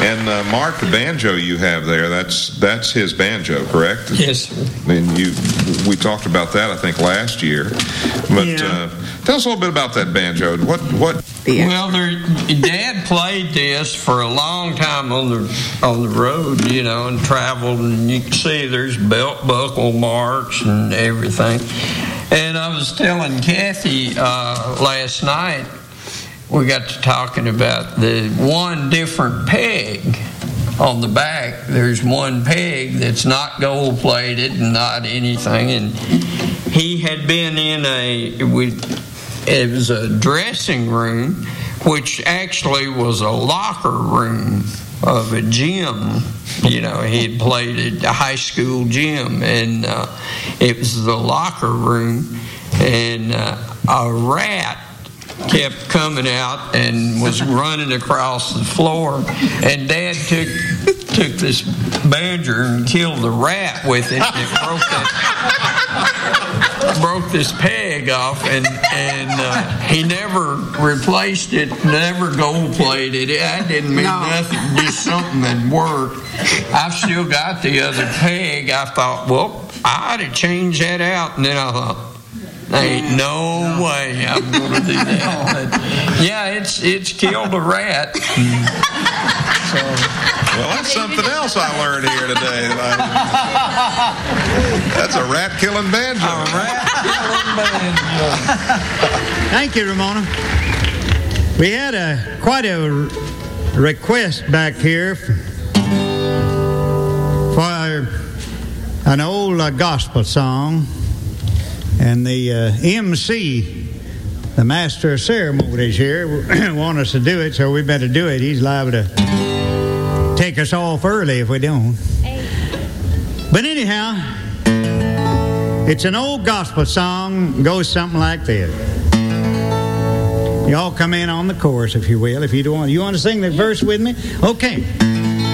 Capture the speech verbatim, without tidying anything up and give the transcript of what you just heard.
And uh, Mark, the banjo you have there, that's that's his banjo, correct? Yes, sir. And you, we talked about that, I think, last year. But yeah. uh, tell us a little bit about that banjo. What what? Yeah. Well, there, Dad played this for a long time on the on the road, you know, and traveled, and you can see there's belt buckle marks and everything. And I was telling Kathy uh, last night, we got to talking about the one different peg on the back. There's one peg that's not gold plated and not anything. And he had been in a, we, it was a dressing room, which actually was a locker room of a gym. You know, he had played at a high school gym, and uh, it was the locker room, and uh, a rat kept coming out and was running across the floor, and Dad took took this banjo and killed the rat with it. It broke that broke this peg off, and and uh, he never replaced it, never gold plated it. That didn't mean no. nothing, just something that worked. I've still got the other peg. I thought, well, I ought to change that out, and then I thought, ain't no way I'm going to do that. But yeah, it's it's killed a rat. So, well, that's something else I learned here today. That's a rat-killing banjo. A rat-killing banjo. Thank you, Ramona. We had a quite a request back here for an old uh, gospel song. And the uh, M C, the master of ceremonies here, want us to do it, so we better do it. He's liable to take us off early if we don't. But anyhow, it's an old gospel song. It goes something like this. Y'all come in on the chorus, if you will. If you don't want, you want to sing the verse with me? Okay.